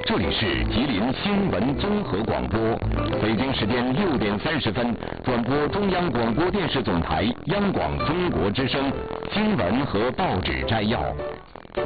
这里是吉林新闻综合广播，北京时间6点30分，转播中央广播电视总台央广中国之声新闻和报纸摘要。